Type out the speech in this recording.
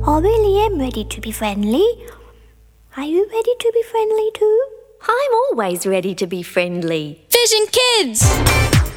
Obviously, I'm ready to be friendly. Are you ready to be friendly too? I'm always ready to be friendly. Vision Kids!